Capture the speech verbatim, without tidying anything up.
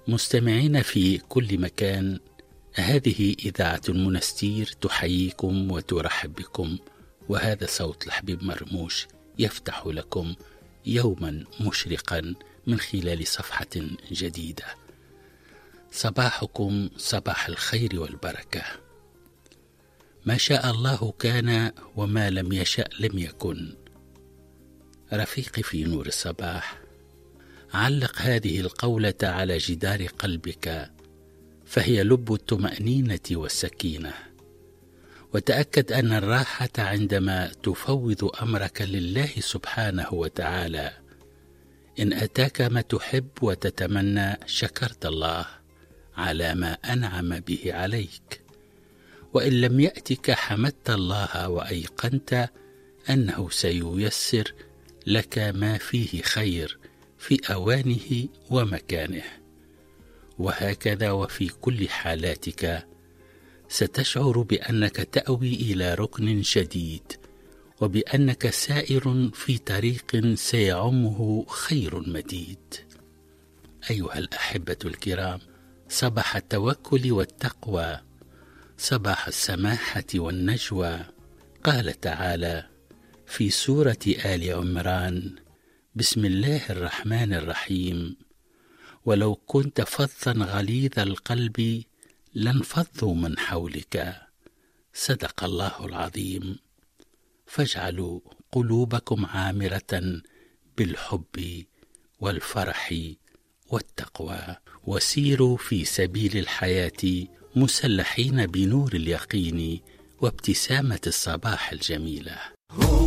مستمعين في كل مكان، هذه إذاعة المنستير تحييكم وترحب بكم، وهذا صوت الحبيب مرموش يفتح لكم يوما مشرقا من خلال صفحة جديدة. صباحكم صباح الخير والبركة. ما شاء الله كان، وما لم يشأ لم يكن. رفيقي في نور الصباح، علق هذه القولة على جدار قلبك، فهي لب الطمأنينة والسكينة. وتأكد أن الراحة عندما تفوض أمرك لله سبحانه وتعالى. إن أتاك ما تحب وتتمنى شكرت الله على ما أنعم به عليك، وإن لم يأتك حمدت الله وأيقنت أنه سييسر لك ما فيه خير في أوانه ومكانه. وهكذا وفي كل حالاتك ستشعر بأنك تأوي إلى ركن شديد، وبأنك سائر في طريق سيعمه خير مديد. أيها الأحبة الكرام، صباح التوكل والتقوى، صباح السماحة والنجوى. قال تعالى في سورة آل عمران: بسم الله الرحمن الرحيم: ولو كنت فظا غليظ القلب لانفضوا من حولك. صدق الله العظيم. فاجعلوا قلوبكم عامرة بالحب والفرح والتقوى، وسيروا في سبيل الحياة مسلحين بنور اليقين وابتسامة الصباح الجميلة.